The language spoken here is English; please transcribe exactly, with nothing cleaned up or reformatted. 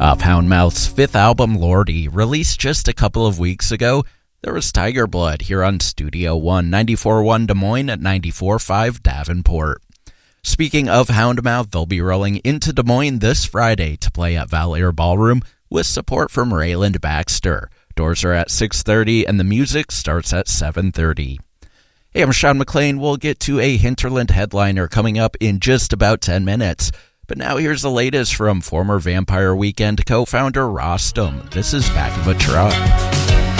Off Houndmouth's fifth album, Lordy, released just a couple of weeks ago, there was Tiger Blood here on Studio One, ninety-four point one Des Moines at ninety-four point five Davenport. Speaking of Houndmouth, they'll be rolling into Des Moines this Friday to play at Valier Ballroom with support from Rayland Baxter. Doors are at six thirty and the music starts at seven thirty. Hey, I'm Sean McLean. We'll get to a Hinterland headliner coming up in just about ten minutes. But now here's the latest from former Vampire Weekend co-founder Rostam. This is Back of a Truck.